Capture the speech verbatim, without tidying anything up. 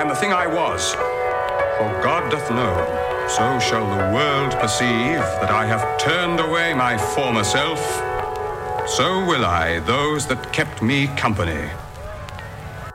I am the thing I was. For God doth know, so shall the world perceive that I have turned away my former self. So will I those that kept me company.